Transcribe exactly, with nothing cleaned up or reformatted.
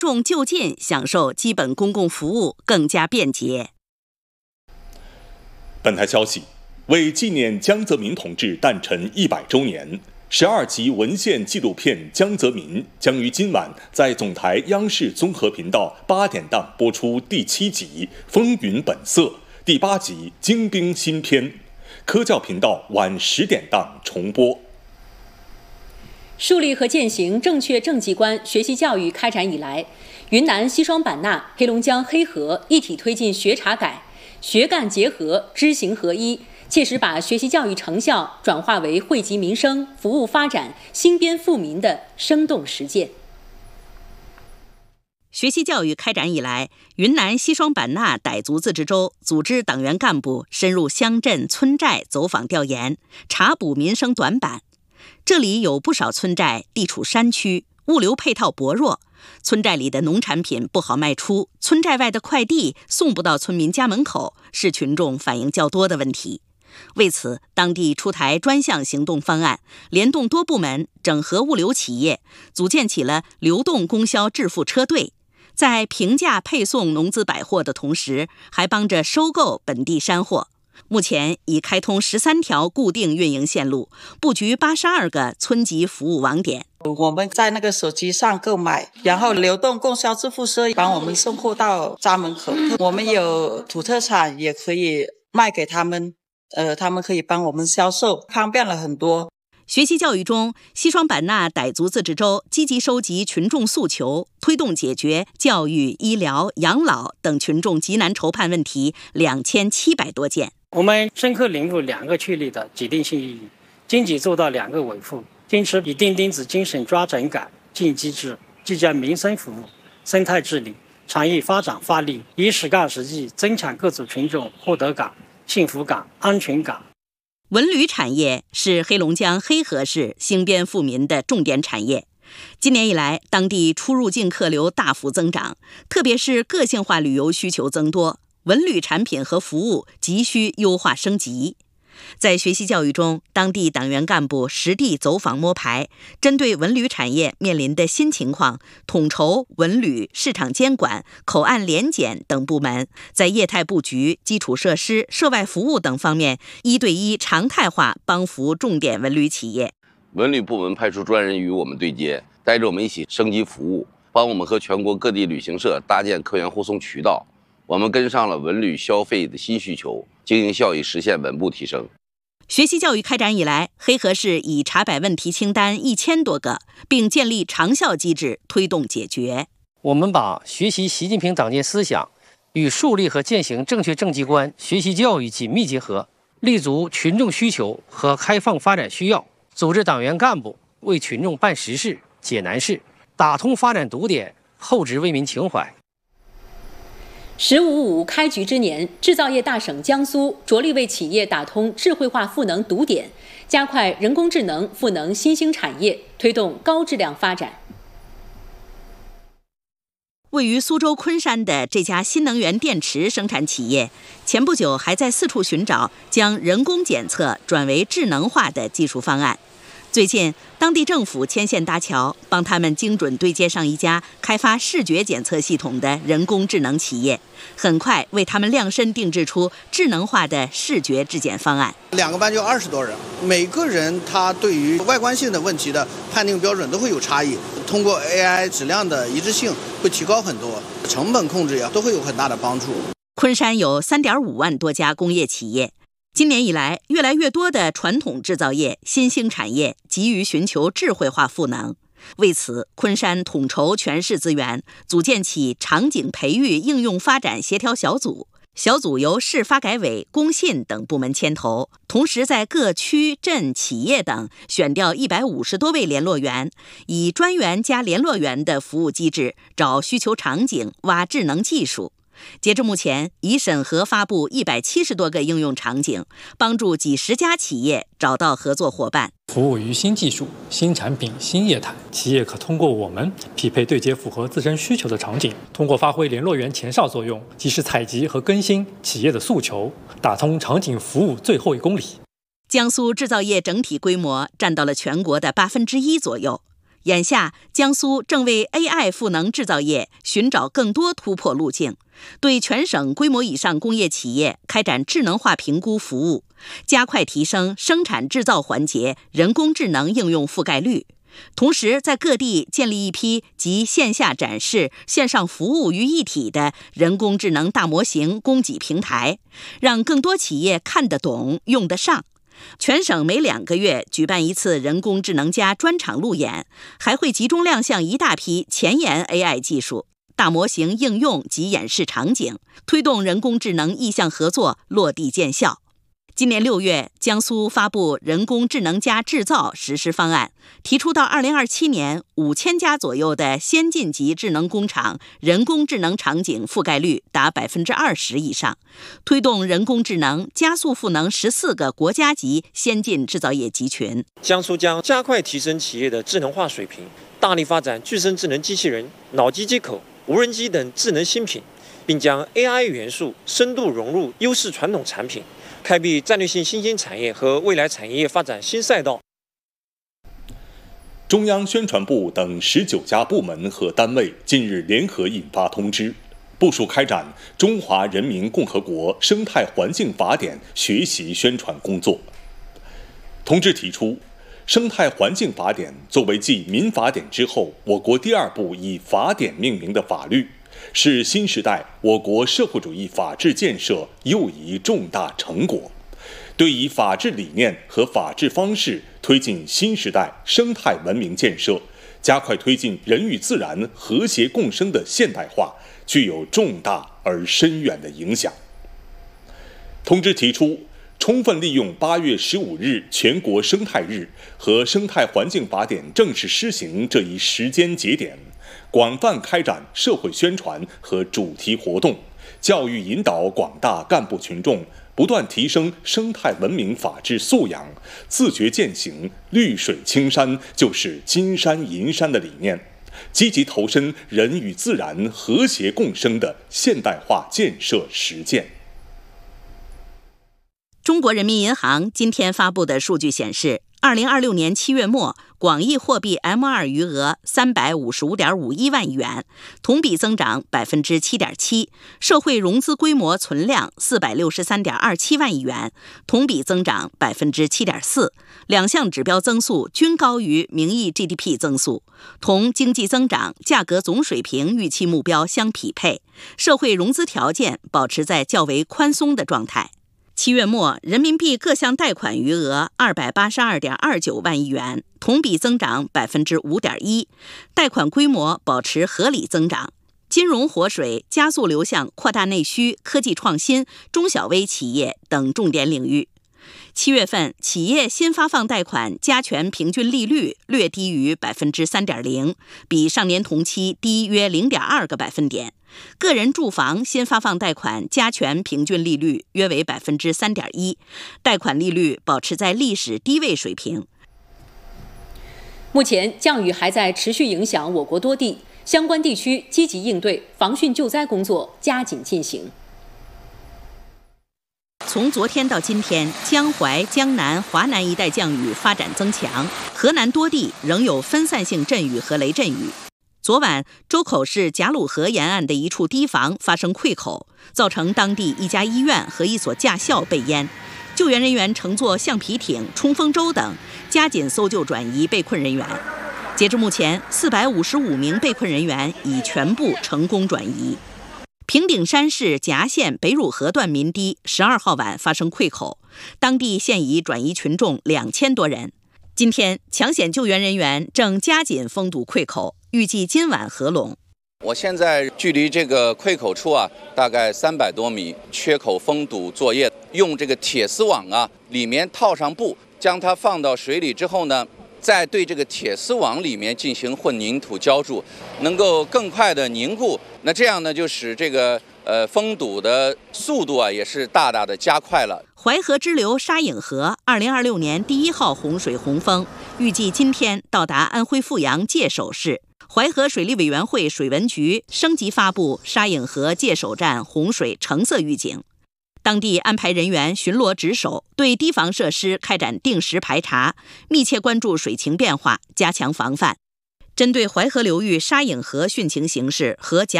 众就近享受基本公共服务更加便捷。 本台消息，为纪念江泽民同志诞辰一百周年，十二集文献纪录片《江泽民》将于今晚在总台央视综合频道八点档播出第七集《风云本色》，第八集《精兵新篇》，科教频道晚十点档重播。 树立和践行正确政绩观学习教育开展以来，云南西双版纳、黑龙江黑河一体推进学查改、学干结合、知行合一，切实把学习教育成效转化为惠及民生、服务发展、兴边富民的生动实践。 学习教育开展以来，云南西双版纳傣族自治州组织党员干部深入乡镇村寨走访调研，查补民生短板。这里有不少村寨地处山区，物流配套薄弱，村寨里的农产品不好卖出，村寨外的快递送不到村民家门口，是群众反映较多的问题。为此，当地出台专项行动方案，联动多部门，整合物流企业，组建起了流动供销致富车队，在平价配送农资百货的同时，还帮着收购本地山货。目前已开通十三条固定运营线路，布局八十二个村级服务网点。 我们在那个手机上购买，然后流动供销致富车帮我们送货到家门口。我们有土特产也可以卖给他们，呃，他们可以帮我们销售，方便了很多。 学习教育中，西双版纳傣族自治州积极收集群众诉求，推动解决教育、医疗、养老等群众急难愁盼问题两千七百多件。 我们深刻领悟两个确立的指定性意义：经济做到两个维护，坚持以钉钉子精神抓整改、进机制，既将民生服务、生态治理、产业发展发力，以实干实际增强各族群众获得感、幸福感、安全感。 文旅产业是黑龙江黑河市兴边富民的重点产业。今年以来，当地出入境客流大幅增长，特别是个性化旅游需求增多，文旅产品和服务急需优化升级。在学习教育中，当地党员干部实地走访摸排，针对文旅产业面临的新情况，统筹文旅、市场监管、口岸联检等部门，在业态布局、基础设施、涉外服务等方面一对一常态化帮扶重点文旅企业。 文旅部门派出专人与我们对接，带着我们一起升级服务，帮我们和全国各地旅行社搭建客源护送渠道。我们跟上了文旅消费的新需求，经营效益实现稳步提升。 学习教育开展以来，黑河市已查摆问题清单一千多个，并建立长效机制推动解决。 我们把学习习近平党建思想与树立和践行正确政绩观学习教育紧密结合，立足群众需求和开放发展需要，组织党员干部为群众办实事、解难事，打通发展堵点，厚植为民情怀。 十五五开局之年，制造业大省江苏着力为企业打通智慧化赋能堵点，加快人工智能赋能新兴产业，推动高质量发展。 位于苏州昆山的这家新能源电池生产企业，前不久还在四处寻找将人工检测转为智能化的技术方案。最近，当地政府牵线搭桥，帮他们精准对接上一家开发视觉检测系统的人工智能企业，很快为他们量身定制出智能化的视觉质检方案。 两个班就二十多人，每个人他对于外观性的问题的判定标准都会有差异，通过 A I 质量的一致性会提高很多，成本控制呀都会有很大的帮助。 昆山有 三点五万多家工业企业。今年以来，越来越多的传统制造业、新兴产业急于寻求智慧化赋能。为此，昆山统筹全市资源，组建起场景培育应用发展协调小组。小组由市发改委、工信等部门牵头，同时在各区、镇、企业等选调一百五十多位联络员，以专员加联络员的服务机制，找需求场景，挖智能技术。截至目前，已审核发布一百七十多个应用场景，帮助几十家企业找到合作伙伴。 服务于新技术、新产品、新业态，企业可通过我们匹配对接符合自身需求的场景，通过发挥联络员前哨作用，及时采集和更新企业的诉求，打通场景服务最后一公里。 江苏制造业整体规模占到了全国的八分之一左右。 眼下，江苏正为 A I 赋能制造业寻找更多突破路径，对全省规模以上工业企业开展智能化评估服务，加快提升生产制造环节人工智能应用覆盖率。同时，在各地建立一批集线下展示、线上服务于一体的人工智能大模型供给平台，让更多企业看得懂、用得上。全省每两个月举办一次人工智能加专场路演，还会集中亮相一大批前沿 A I 技术、大模型应用及演示场景，推动人工智能意向合作落地见效。今年六月，江苏发布人工智能加制造实施方案，提出到二零二七年，五千家左右的先进级智能工厂人工智能场景覆盖率达百分之二十以上，推动人工智能加速赋能十四个国家级先进制造业集群。 江苏将加快提升企业的智能化水平，大力发展具身智能机器人、脑机接口、无人机等智能新品，并将 A I 元素深度融入优势传统产品，开辟战略性新兴产业和未来产业发展新赛道。 中央宣传部等十九家部门和单位近日联合印发通知，部署开展《中华人民共和国生态环境法典》学习宣传工作。通知提出，生态环境法典作为继民法典之后我国第二部以法典命名的法律，是新时代我国社会主义法治建设又一重大成果，对以法治理念和法治方式推进新时代生态文明建设，加快推进人与自然和谐共生的现代化，具有重大而深远的影响。通知提出，充分利用八月十五日全国生态日和生态环境法典正式施行这一时间节点，广泛开展社会宣传和主题活动，教育引导广大干部群众不断提升生态文明法治素养，自觉践行绿水青山就是金山银山的理念，积极投身人与自然和谐共生的现代化建设实践。 中国人民银行今天发布的数据显示，二零二六年七月末，广义货币 M 二 余额三百五十五点五一万亿元，同比增长百分之七点七；社会融资规模存量四百六十三点二七万亿元，同比增长百分之七点四。两项指标增速均高于名义 G D P 增速，同经济增长、价格总水平预期目标相匹配，社会融资条件保持在较为宽松的状态。七月末，人民币各项贷款余额二百八十二点二九万亿元，同比增长百分之五点一，贷款规模保持合理增长。金融活水加速流向扩大内需、科技创新、中小微企业等重点领域。七月份，企业新发放贷款加权平均利率略低于百分之三点零，比上年同期低约零点二个百分点。个人住房新发放贷款加权平均利率约为百分之三点一，贷款利率保持在历史低位水平。 目前降雨还在持续影响我国多地，相关地区积极应对，防汛救灾工作加紧进行。 从昨天到今天，江淮、江南、华南一带降雨发展增强，河南多地仍有分散性阵雨和雷阵雨。昨晚，周口市贾鲁河沿岸的一处堤防发生溃口，造成当地一家医院和一所驾校被淹。救援人员乘坐橡皮艇、冲锋舟等，加紧搜救转移被困人员。截至目前，四百五十五名被困人员已全部成功转移。平顶山市夹县北汝河段民堤十二号晚发生溃口，当地现已转移群众两千多人。今天，抢险救援人员正加紧封堵溃口，预计今晚合拢。 我现在距离这个溃口处啊，大概三百多米，缺口封堵作业，用这个铁丝网啊，里面套上布，将它放到水里之后呢，再对这个铁丝网里面进行混凝土浇筑，能够更快的凝固。那这样呢，就使这个呃封堵的速度啊，也是大大的加快了。 淮河支流沙颍河二零二六年第一号洪水洪峰预计今天到达安徽阜阳界首市。淮河水利委员会水文局升级发布沙颍河界首站洪水橙色预警，当地安排人员巡逻值守，对堤防设施开展定时排查，密切关注水情变化，加强防范。 针对淮河流域沙影河汛情形势和甲